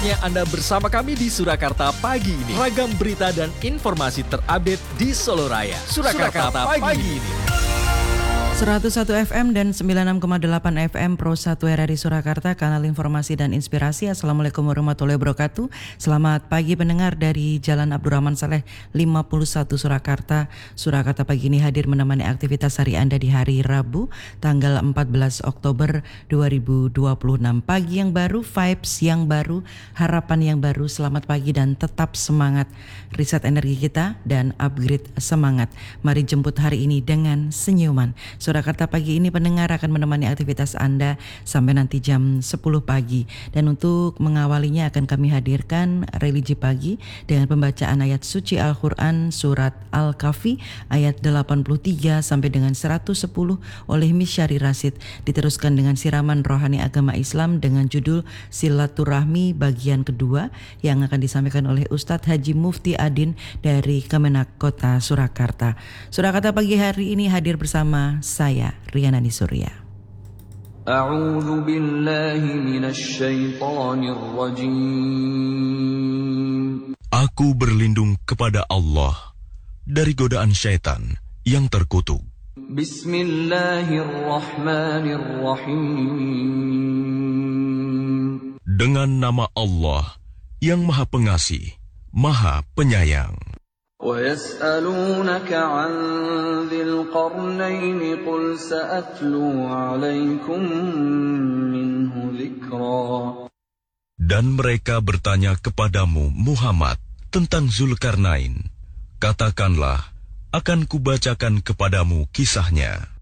Saatnya Anda bersama kami di Surakarta pagi ini. Ragam berita dan informasi terupdate di Solo Raya. Surakarta pagi ini. 101 FM dan 96,8 FM Pro 1 RRI Surakarta, kanal informasi dan inspirasi. Assalamualaikum warahmatullahi wabarakatuh. Selamat pagi pendengar dari Jalan Abdurrahman Saleh 51 Surakarta. Surakarta pagi ini hadir menemani aktivitas hari Anda di hari Rabu, tanggal 14 Oktober 2026. Pagi yang baru, vibes yang baru, harapan yang baru. Selamat pagi dan tetap semangat. Riset energi kita dan upgrade semangat. Mari jemput hari ini dengan senyuman. Surakarta pagi ini pendengar akan menemani aktivitas Anda sampai nanti jam 10 pagi. Dan untuk mengawalinya akan kami hadirkan religi pagi dengan pembacaan ayat suci Al-Quran surat Al-Kahfi ayat 83 sampai dengan 110 oleh Misyari Rasid. Diteruskan dengan siraman rohani agama Islam dengan judul Silaturahmi bagian kedua yang akan disampaikan oleh Ustadz Haji Mufti Adin dari Kemenak Kota Surakarta. Surakarta pagi hari ini hadir bersama saya, Riana Surya. A'udzu billahi minasy syaithanir rajim. Aku berlindung kepada Allah dari godaan syaitan yang terkutuk. Bismillahirrahmanirrahim. Dengan nama Allah yang Maha Pengasih, Maha Penyayang. وَيَسْأَلُونَكَ عَنْ ذِي الْقَرْنَيْنِ قُلْ سَأَتْلُو عَلَيْكُمْ مِنْهُ ذِكْرًا. Dan mereka bertanya kepadamu, Muhammad, tentang Zulkarnain. Katakanlah, akan kubacakan kepadamu kisahnya.